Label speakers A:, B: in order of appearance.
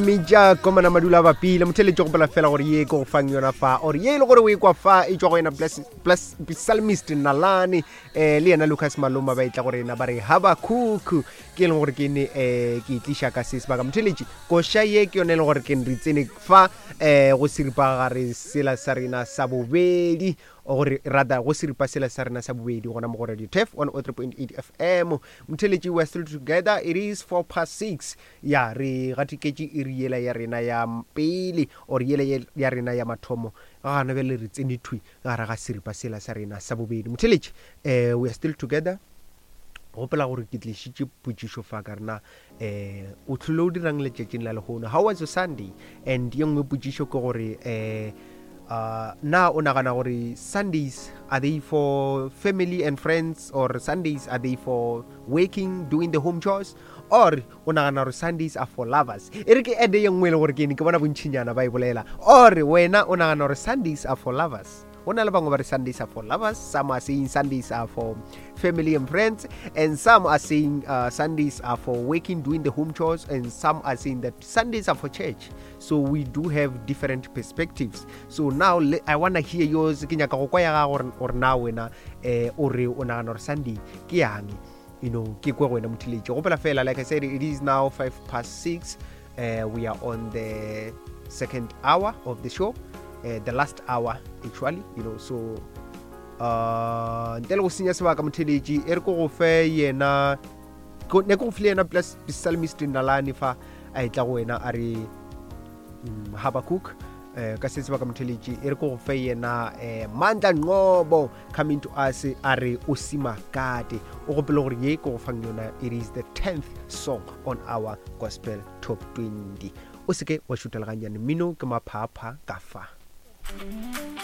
A: Mija koma na madula ba pila motele go bala fela gore ye go fang yona fa or ye le gore we kwa fa e go ena plus psalmist Nalani le ena Lucas Maloma ba itla gore na bare Habakuk ke le gore ke ne ke itlisha ka se ba ka moteleji go sha ye ke yone le gore ke nritsene fa go siripa gare sela sarina sa bobedi o rather go siripa sela sarina sa bobedi gona mo gore di TEF 103.8 FM moteleji we are still together. It is 4:06 ya re gatiketse yela ya rena ya pele or yela ya rena ya mathomo ga na bele re tsene thui ga ra ga siripa sela sa rena sa bobedi motheletse we are still together go pela gore ke tlishitse putsisho fa ka rena o tlholo o dirang le tšetšeng la legona. How was your Sunday? And yengwe putsisho ke gore now o nagana gore Sundays are they for family and friends or Sundays are they for working doing the home chores or o nagana gore Sundays are for lovers? E re ke ede yengwe le gore ke ne ke bona bontšinyana ba e bolela or wena o nagana gore Sundays are for lovers? Go na le bangwe ba re Sundays are for lovers, some are saying Sundays are for family and friends, and some are saying Sundays are for working doing the home chores, and some are saying that Sundays are for church. So we do have different perspectives. So now I want to hear yours ke nyaka go kwa ya ga or na wena o re o nagana gore Sunday ke yang, you know, ke kwa wena motheletse go pela fela. Like I said, it is now 6:05. We are on the second hour of the show. The last hour actually, you know, so ntele go senya sebaka motheletse e re go fe yena ne go fle yena plus psalmist Nalani fa a itla go wena a re Habakuk ka se sebaka motheletse e re go fe yena Mandla Nqobo coming to us a re Osima Kate o go pele gore ye go fang yona. It is the 10th song on our gospel top 20. O seke wa shutela ganyane mino ke maphapha ka fa.